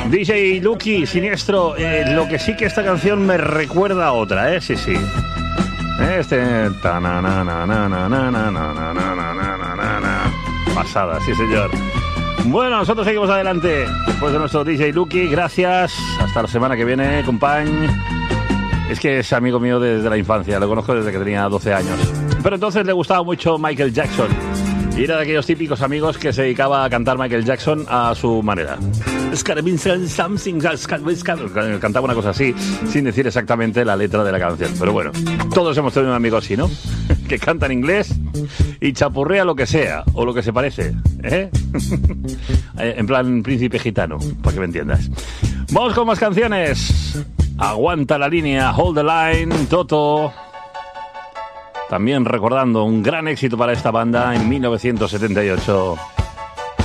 DJ Lucky, Siniestro. Lo que sí que esta canción me recuerda a otra, ¿eh? Sí. Pasada, sí señor. Bueno, nosotros seguimos adelante después de nuestro DJ Lucky. Gracias. Hasta la semana que viene, compañ. Es que es amigo mío desde la infancia. Lo conozco desde que tenía 12 años. Pero entonces le gustaba mucho Michael Jackson. Y era de aquellos típicos amigos que se dedicaba a cantar Michael Jackson a su manera. Cantaba una cosa así, sin decir exactamente la letra de la canción. Pero bueno, todos hemos tenido un amigo así, ¿no? Que canta en inglés y chapurrea lo que sea, o lo que se parece, ¿eh? En plan príncipe gitano, para que me entiendas. Vamos con más canciones. Aguanta la línea, Hold the Line, Toto. También recordando un gran éxito para esta banda en 1978.